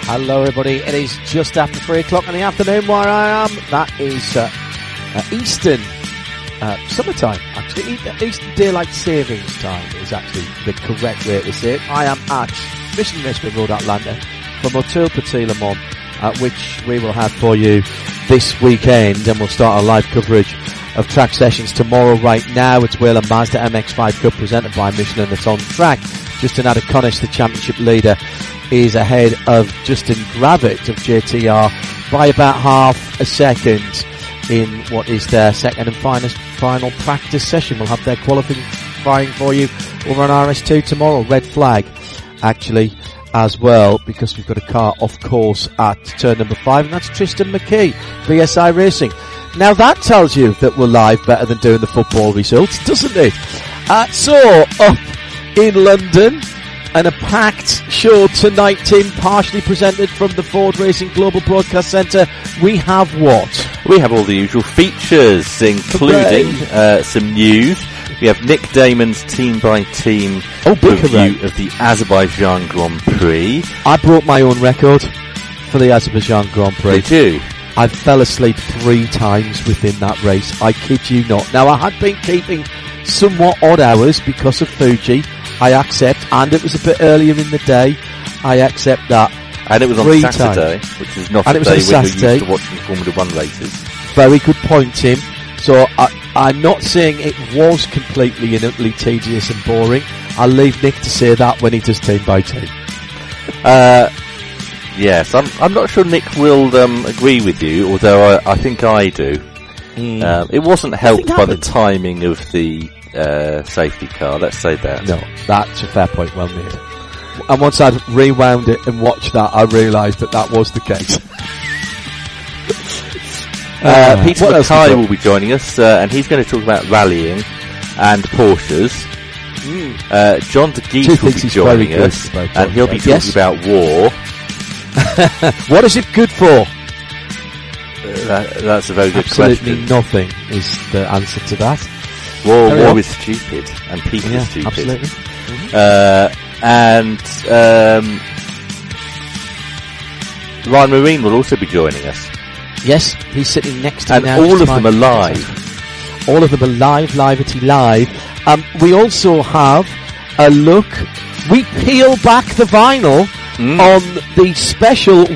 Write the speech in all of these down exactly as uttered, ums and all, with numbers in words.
Hello everybody, it is just after three o'clock in the afternoon where I am. That is uh, uh, Eastern uh, summertime, actually. Eastern Daylight Savings Time is actually the correct way to say it. I am at Mission Raceway Road, Atlanta, for Motul Petit Le Mans, uh, which we will have for you this weekend, and we'll start our live coverage of track sessions tomorrow. Right now it's Whelen Mazda M X five Cup presented by Michelin that's on track. Justin Adakonis, the championship leader, is ahead of Justin Gravett of J T R by about half a second in what is their second and final, final practice session. We'll have their qualifying for you over on R S two tomorrow. Red flag, actually, as well, because we've got a car off course at turn number five, and that's Tristan McKee, B S I Racing. Now that tells you that we're live better than doing the football results, doesn't it? Uh, so, up in London, and a packed show tonight, Tim, partially presented from the Ford Racing Global Broadcast Centre. We have what? We have all the usual features, including uh, some news. We have Nick Damon's team-by-team oh, review of the Azerbaijan Grand Prix. I brought my own record for the Azerbaijan Grand Prix. Did you? I fell asleep three times within that race. I kid you not. Now, I had been keeping somewhat odd hours because of Fuji. I accept, and it was a bit earlier in the day. I accept that. And it was on Three Saturday, times. which is not and a it was day on when Saturday. you're used to watching Formula One races. Very good point, Tim. So I, I'm not saying it was completely and utterly tedious and boring. I'll leave Nick to say that when he does team by team. Uh, yes, I'm, I'm not sure Nick will um, agree with you, although I, I think I do. Mm. Um, it wasn't helped by happened. the timing of the uh, safety car, let's say that. No, that's a fair point, well made. And once I'd rewound it and watched that, I realised that that was the case. uh, uh, Peter Mackay will be be joining us, uh, and he's going to talk about rallying and Porsches. Mm. Uh, John de Geese will be joining us, and he'll be talking yes. about war. What is it good for? Uh, that, that's a very good Absolutely question. nothing is the answer to that. War, Carry war on. is stupid, and people Yeah, are stupid. absolutely. Mm-hmm. Uh, and um, Ryan Marine will also be joining us. Yes, he's sitting next to And me now. all just of to them my- are live. All of them are live, liveity live. Um, we also have a look. We peel back the vinyl Mm. on the special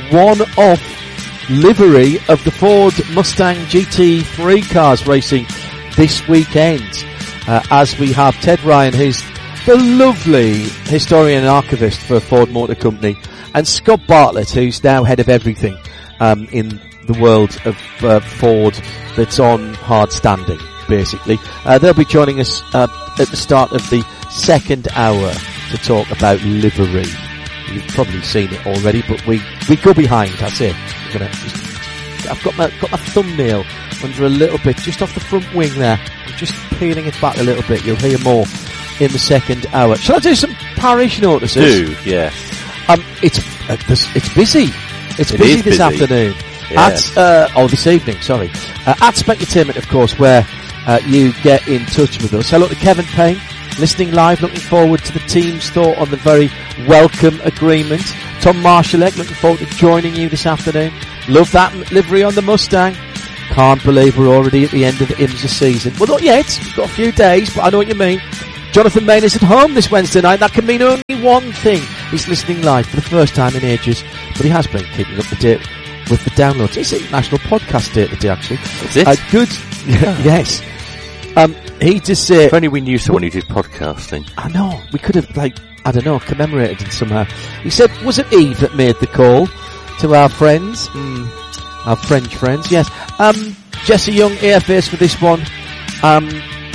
one-off livery of the Ford Mustang G T three cars racing this weekend. Uh, as we have Ted Ryan, who's the lovely historian and archivist for Ford Motor Company, and Scott Bartlett, who's now head of everything um, in the world of uh, Ford that's on hard standing, basically. Uh, they'll be joining us uh, at the start of the second hour to talk about livery. You've probably seen it already, but we, we go behind, that's it. We're gonna just, I've got my, got my thumbnail under a little bit, just off the front wing there. I'm just peeling it back a little bit. You'll hear more in the second hour. Shall I do some parish Do, notices? yes. Um, it's, uh, this, it's busy. It's It busy is this busy. afternoon. Yes. At, uh, oh, this evening, sorry. Uh, at Specutainment, of course, where, uh, you get in touch with us. Hello to Kevin Payne, listening live, looking forward to the team's thought on the very welcome agreement. Tom Marshallek, looking forward to joining you this afternoon. Love that m- livery on the Mustang. Can't believe we're already at the end of the IMSA season. Well, not yet. We've got a few days, but I know what you mean. Jonathan Main is at home this Wednesday night. That can mean only one thing. He's listening live for the first time in ages, but he has been keeping up to date with the downloads. It's International Podcast Day today, actually. Is it? Uh, good. Yes. Um, he just said... If only we knew someone who did podcasting. I know. We could have, like, I don't know, commemorated it somehow. He said, was it Eve that made the call to our friends? Mm, our French friends, yes. Um, Jesse Young, A F As for this one. Um,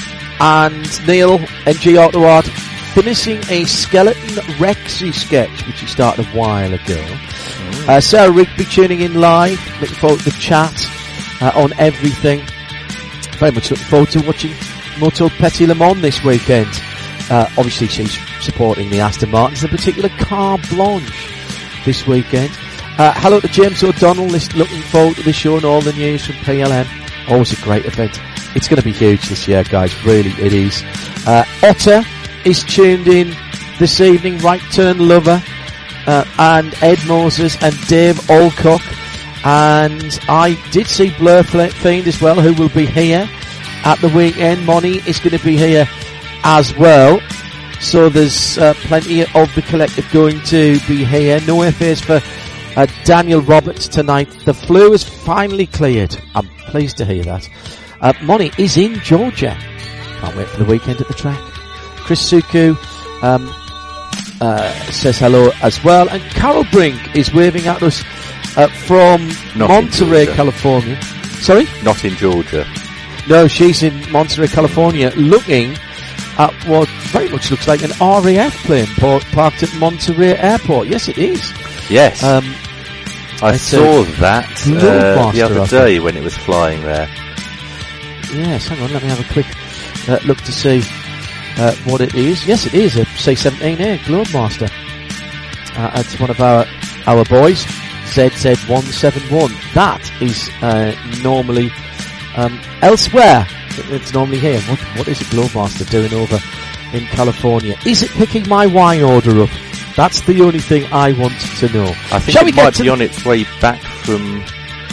and Neil, N G Auto Art, finishing a Skeleton Rexy sketch, which he started a while ago. Mm. Uh, Sarah Rigby tuning in live. Looking forward to the chat uh, on everything. Very much looking forward to watching Motul Petit Le Mans this weekend. Uh, obviously she's supporting the Aston Martins, in particular Car Blanche this weekend. Uh, hello to James O'Donnell, looking forward to the show and all the news from P L M. Always a great event. It's going to be huge this year, guys. Really, it is. Uh, Otter is tuned in this evening. Right Turn Lover. uh, and Ed Moses and Dave Alcock. And I did see Blur Fiend as well, who will be here at the weekend. Monty is going to be here as well. So there's uh, plenty of the collective going to be here. No affairs for uh, Daniel Roberts tonight. The flu is finally cleared. I'm pleased to hear that. Uh, Monty is in Georgia. Can't wait for the weekend at the track. Chris Suku um, uh, says hello as well. And Carol Brink is waving at us uh, from Not Monterey, California. Sorry? Not in Georgia. No, she's in Monterey, California, looking at what very much looks like an R A F plane par- parked at Monterey Airport. Yes, it is. Yes. Um, I saw that uh, the other day when it was flying there. Yes, hang on, let me have a quick uh, look to see uh, what it is. Yes, it is a C seventeen A Globemaster. Uh, it's one of our our boys, Z Z one seventy-one. That is uh, normally um, elsewhere. It's normally here. What, what is a Globemaster doing over in California? Is it picking my wine order up? That's the only thing I want to know. I think Shall it we might get be on its way back from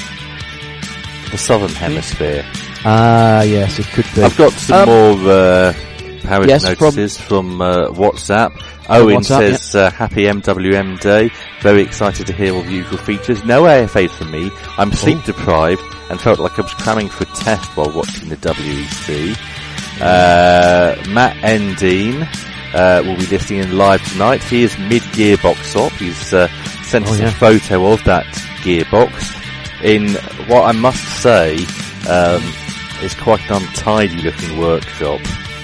the southern hemisphere. Ah, yes, it could be. I've got some um, more uh, Harris yes, notices from, from uh, WhatsApp. Owen WhatsApp, says, yeah. uh, happy M W M Day. Very excited to hear all the usual features. No A F As for me. I'm sleep oh. deprived and felt like I was cramming for a test while watching the W E C. Uh, Matt Endine uh, will be listening in live tonight. He is mid-gearbox op. He's uh, sent us oh, yeah. a photo of that gearbox in what I must say um, is quite an untidy looking workshop.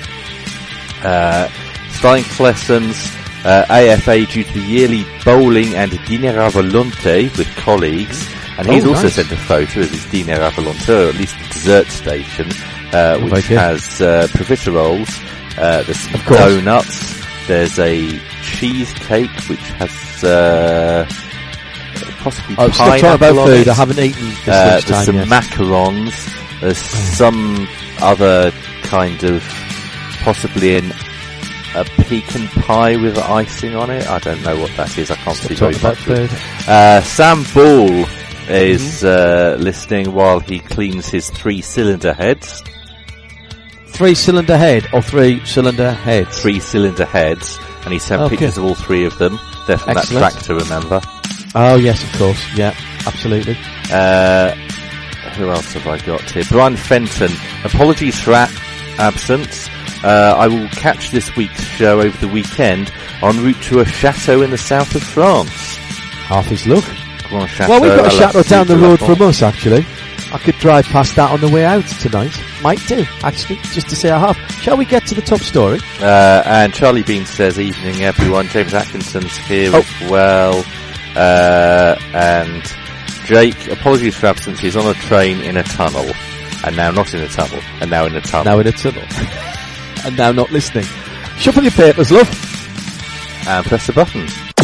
Uh, Stein Klessen's uh, A F A due to the yearly bowling and Diner à Volonté with colleagues, and he's oh, also nice. sent a photo of his Diner à Volonté, or at least the dessert station, uh, which okay. has uh, profiteroles, uh, there's some donuts, there's a cheesecake which has uh, possibly oh, pineapple still about on food. it. I haven't eaten this uh, much There's time some yet. macarons, there's some other kind of possibly an a pecan pie with icing on it. I don't know what that is. I can't see very much. Uh, Sam Ball is mm-hmm. uh, listening while he cleans his three-cylinder heads. Three-cylinder head or three-cylinder heads? Three-cylinder heads, and he sent okay. pictures of all three of them. They're from Excellent. that tractor, remember? Oh yes, of course. Yeah, absolutely. Uh, who else have I got here? Brian Fenton. Apologies for a- absence. Uh, I will catch this week's show over the weekend en route to a chateau in the south of France. Half his luck. On, chateau, well, we've got a chateau down the road from us, actually. I could drive past that on the way out tonight. Might do, actually, just to say I have. Shall we get to the top story? Uh, and Charlie Bean says, evening everyone. James Atkinson's here oh. as well. Uh, and Jake, apologies for absence. He's on a train in a tunnel. And now not in a tunnel. And now in a tunnel. Now in a tunnel. And now not listening. Shuffle your papers, love. And press the button.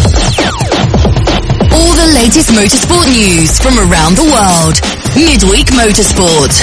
All the latest motorsport news from around the world. Midweek Motorsport.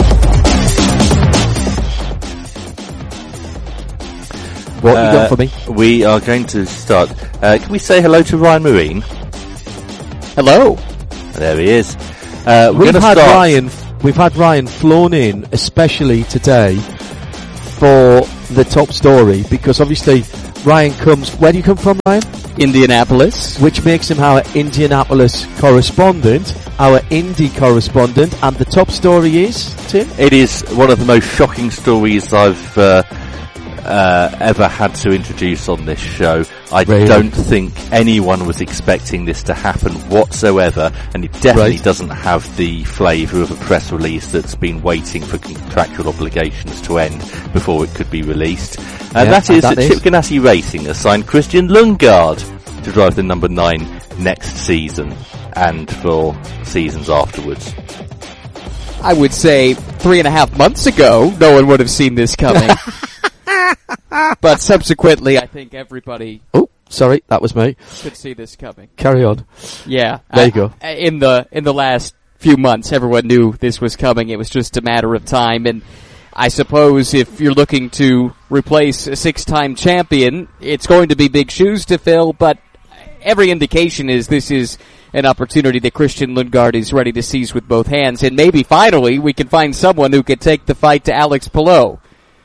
What uh, you got for me? We are going to start. Uh, can we say hello to Ryan Marine? Hello. There he is. Uh, we're we've had start. Ryan. We've had Ryan flown in, especially today, for the top story, because obviously Ryan comes... Where do you come from, Ryan? Indianapolis. Which makes him our Indianapolis correspondent, our Indy correspondent, and the top story is, Tim? It is one of the most shocking stories I've uh, uh, ever had to introduce on this show. I really? don't think anyone was expecting this to happen whatsoever, and it definitely right. doesn't have the flavour of a press release that's been waiting for contractual obligations to end before it could be released. And yeah, that is and that, that Chip Ganassi Racing has signed Christian Lundgaard to drive the number nine next season and for seasons afterwards. I would say three and a half months ago, no one would have seen this coming. But subsequently, I think everybody... Oh, sorry, that was me. ...could see this coming. Carry on. Yeah. There I, you go. In the, in the last few months, everyone knew this was coming. It was just a matter of time. And I suppose if you're looking to replace a six-time champion, it's going to be big shoes to fill, but every indication is this is an opportunity that Christian Lundgaard is ready to seize with both hands, and maybe finally we can find someone who could take the fight to Alex Palou.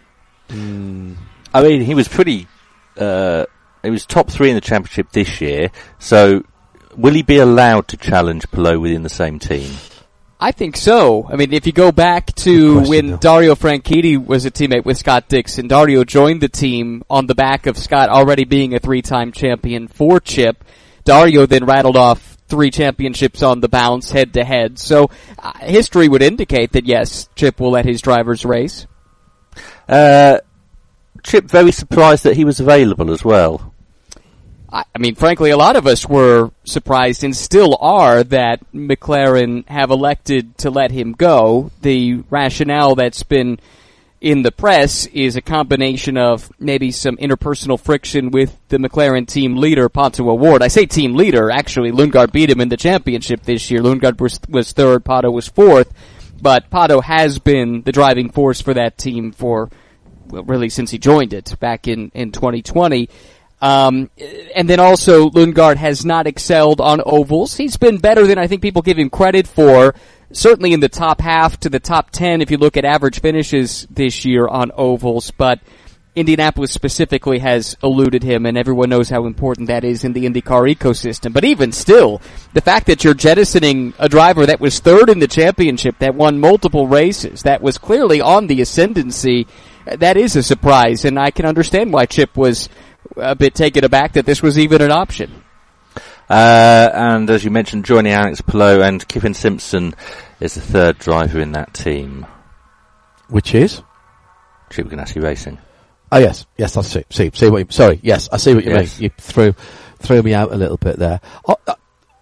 Mm. I mean, he was pretty. Uh, he was top three in the championship this year. So, will he be allowed to challenge Palou within the same team? I think so. I mean, if you go back to when though. Dario Franchitti was a teammate with Scott Dixon, Dario joined the team on the back of Scott already being a three-time champion for Chip. Dario then rattled off three championships on the bounce, head-to-head. So uh, history would indicate that, yes, Chip will let his drivers race. Uh, Chip very surprised that he was available as well. I mean, frankly, a lot of us were surprised and still are that McLaren have elected to let him go. The rationale that's been in the press is a combination of maybe some interpersonal friction with the McLaren team leader, Pato O'Ward. I say team leader, actually, Lundgaard beat him in the championship this year. Lundgaard was, was third, Pato was fourth, but Pato has been the driving force for that team for, well, really since he joined it back in, in twenty twenty. Um, and then also Lundgaard has not excelled on ovals. He's been better than I think people give him credit for, certainly in the top half to the top ten if you look at average finishes this year on ovals, but Indianapolis specifically has eluded him, and everyone knows how important that is in the IndyCar ecosystem. But even still, the fact that you're jettisoning a driver that was third in the championship, that won multiple races, that was clearly on the ascendancy, that is a surprise, and I can understand why Chip was a bit taken aback that this was even an option. Uh, and as you mentioned, joining Alex Palou and Kevin Simpson is the third driver in that team. Which is? Chip Ganassi Racing. Oh yes, yes, I see, see, see what you, sorry, yes, I see what you yes. mean. You threw, threw me out a little bit there. Oh, uh,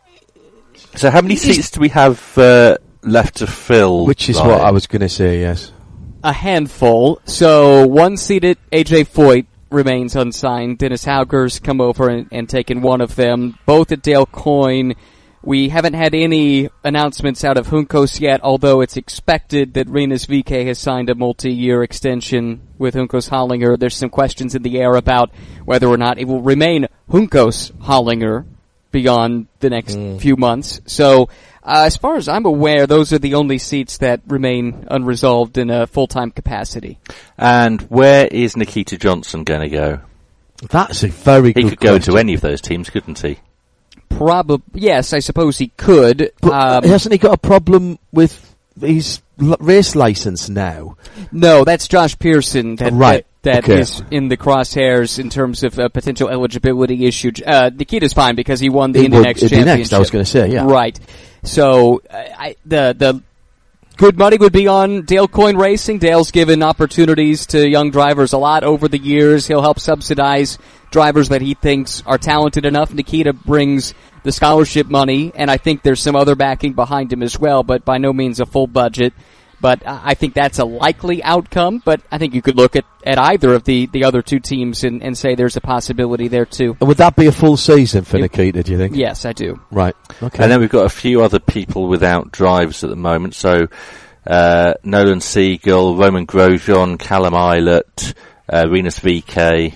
so how many seats do we have, uh, left to fill? Which is by? what I was gonna say, yes. A handful. So one seated A J Foyt remains unsigned. Dennis Hauger's come over and, and taken one of them. Both at Dale Coyne. We haven't had any announcements out of Juncos yet, although it's expected that Rinus V K has signed a multi-year extension with Juncos Hollinger. There's some questions in the air about whether or not it will remain Juncos Hollinger beyond the next mm. few months. So, uh, as far as I'm aware, those are the only seats that remain unresolved in a full-time capacity. And where is Nikita Johnson going to go? That's a very he good He could go question. to any of those teams, couldn't he? Probably, yes, I suppose he could. But um, hasn't he got a problem with his l- race license now? No, that's Josh Pearson that, right. that, that okay. is in the crosshairs in terms of a potential eligibility issue. Uh, Nikita's fine because he won the Indy Next Indy championship. Next, I was going to say, yeah. Right. So, uh, I, the, the good money would be on Dale Coyne Racing. Dale's given opportunities to young drivers a lot over the years. He'll help subsidize drivers that he thinks are talented enough. Nikita brings the scholarship money, and I think there's some other backing behind him as well, but by no means a full budget. But I think that's a likely outcome, but I think you could look at, at either of the, the other two teams and, and say there's a possibility there too. And would that be a full season for it, Nikita, do you think? Yes, I do. Right. Okay. And then we've got a few other people without drives at the moment. So, uh, Nolan Siegel, Roman Grosjean, Callum Eilert, uh, Rinus V K,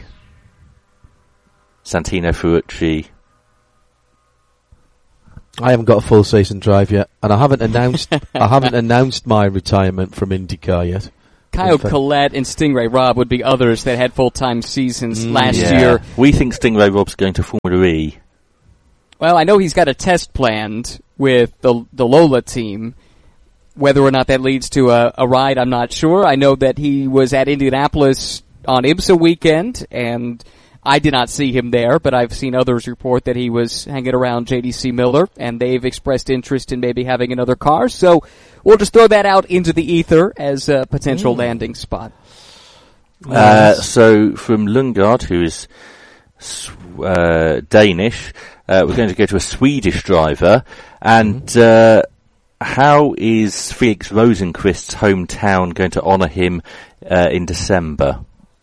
Santino Ferrucci. I haven't got a full season drive yet, and I haven't announced I haven't announced my retirement from IndyCar yet. Kyle Collette and Stingray Robb would be others that had full-time seasons mm, last yeah. year. We think Stingray Robb's going to Formula E. Well, I know he's got a test planned with the the Lola team. Whether or not that leads to a, a ride, I'm not sure. I know that he was at Indianapolis on IMSA weekend, and I did not see him there, but I've seen others report that he was hanging around J D C Miller, and they've expressed interest in maybe having another car. So we'll just throw that out into the ether as a potential mm. landing spot. Uh, so from Lundgaard, who is uh, Danish, uh, we're going to go to a Swedish driver. And uh, how is Felix Rosenqvist's hometown going to honour him uh, in December?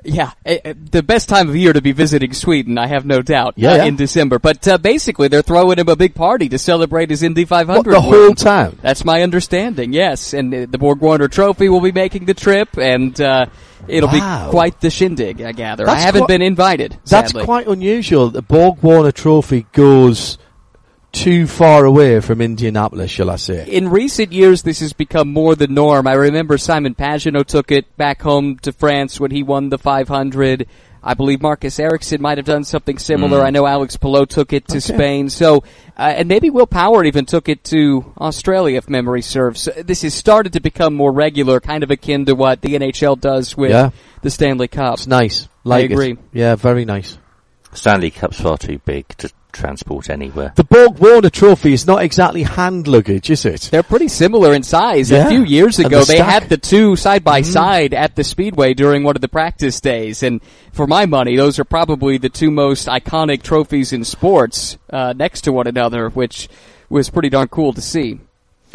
Yeah, eh, eh, the best time of year to be visiting Sweden, I have no doubt, Yeah, uh, yeah. in December. But uh, basically, they're throwing him a big party to celebrate his Indy five hundred What, the win. whole town? That's my understanding, yes. And uh, the Borg Warner Trophy will be making the trip, and uh, it'll Wow. be quite the shindig, I gather. That's I haven't quite- been invited, That's sadly. quite unusual. The Borg Warner Trophy goes too far away from Indianapolis, shall I say. In recent years, this has become more the norm. I remember Simon Pagenaud took it back home to France when he won the five hundred. I believe Marcus Ericsson might have done something similar. Mm. I know Alex Palou took it to Okay. Spain. So, uh, and maybe Will Power even took it to Australia, if memory serves. So this has started to become more regular, kind of akin to what the N H L does with Yeah. the Stanley Cup. It's nice. Like it. agree. Yeah, very nice. Stanley Cup's far too big to transport anywhere. The Borg Warner Trophy is not exactly hand luggage, is it? They're pretty similar in size. Yeah. A few years And ago, the they stack. had the two side by side at the Speedway during one of the practice days. And for my money, those are probably the two most iconic trophies in sports uh, next to one another, which was pretty darn cool to see.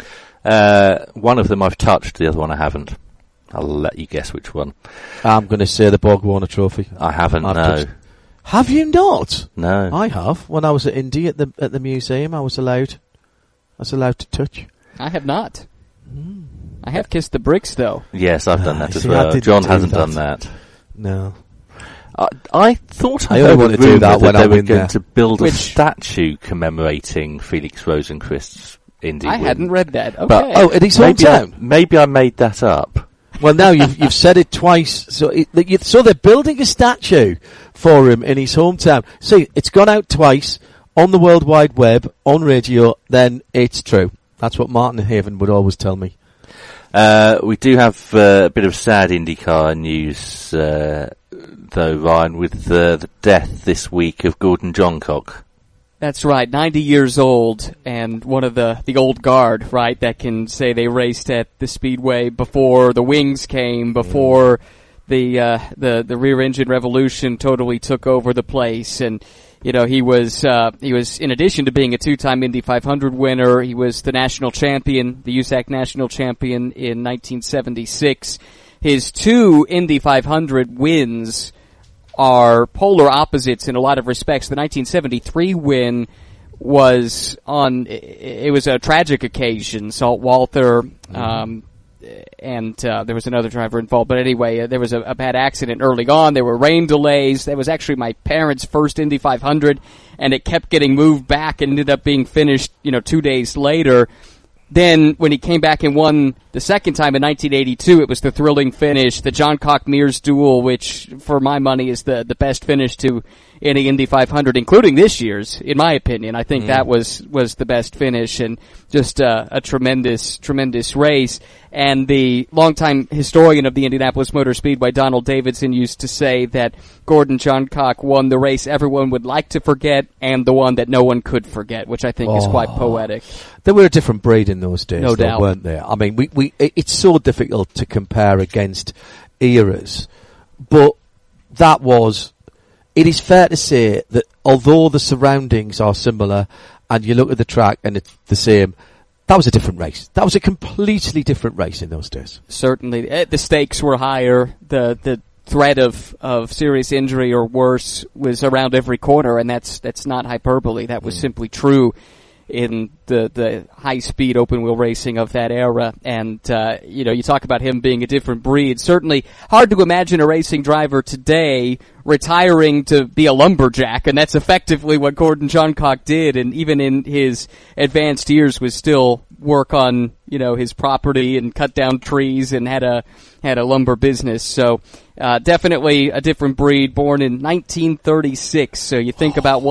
Uh, one of them I've touched, the other one I haven't. I'll let you guess which one. I'm going to say the Borg Warner Trophy. I haven't, I've no. touched- Have you not? No. I have. When I was at Indy at the at the museum, I was allowed. I was allowed to touch. I have not. I have kissed the bricks, though. Yes, I've done Ah, that as see, I well. didn't John do hasn't that. done that. No. I, I thought I, I only heard want a to do rumour that when they I'm were in going there. to build Which- a statue commemorating Felix Rosenquist's Indy I win. hadn't read that. Okay. But- Oh, at his maybe I, hometown. maybe I made that up. Well, now you've you've said it twice. So it, that you, so they're building a statue for him in his hometown. See, it's gone out twice on the World Wide Web, on radio. Then it's true. That's what Martin Haven would always tell me. Uh, we do have uh, a bit of sad IndyCar news, uh, though, Ryan, with uh, the death this week of Gordon Johncock. That's right, ninety years old, and one of the, the old guard, right, that can say they raced at the Speedway before the wings came, before the, uh, the, the rear engine revolution totally took over the place. And, you know, he was, uh, he was, in addition to being a two-time Indy five hundred winner, he was the national champion, the U S A C national champion in nineteen seventy-six. His two Indy five hundred wins are polar opposites in a lot of respects. The nineteen seventy-three win was on, it was a tragic occasion. Salt Walther, um, and uh, there was another driver involved. But anyway, uh, there was a, a bad accident early on. There were rain delays. That was actually my parents' first Indy five hundred, and it kept getting moved back and ended up being finished, you know, two days later. Then, when he came back and won the second time in nineteen eighty-two, it was the thrilling finish, the Johncock-Mears duel, which, for my money, is the, the best finish to any Indy five hundred, including this year's, in my opinion. I think that was, was the best finish, and just uh, a tremendous, tremendous race. And the longtime historian of the Indianapolis Motor Speedway, Donald Davidson, used to say that Gordon Johncock won the race everyone would like to forget and the one that no one could forget, which I think is quite poetic. They were a different breed in those days, No though, doubt. weren't they? I mean, we, we, it- it's so difficult to compare against eras, but that was, it is fair to say that although the surroundings are similar and you look at the track and it's the same, that was a different race. That was a completely different race in those days. Certainly, eh, the stakes were higher. The the threat of, of serious injury or worse was around every corner, and that's that's not hyperbole. That was simply true in the the high speed open wheel racing of that era. And uh, you know, you talk about him being a different breed. Certainly hard to imagine a racing driver today retiring to be a lumberjack, and that's effectively what Gordon Johncock did. And even in his advanced years, was still work on, you know, his property and cut down trees and had a had a lumber business. So uh, definitely a different breed. Born in nineteen thirty-six. So you think about what